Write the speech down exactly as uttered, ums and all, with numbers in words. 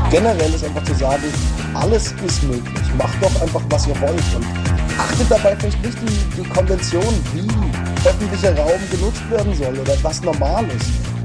generell ist einfach zu sagen, alles ist möglich. Macht doch einfach, was ihr wollt. Und achtet dabei vielleicht nicht die, die Konvention, wie öffentlicher Raum genutzt werden soll oder was normal ist.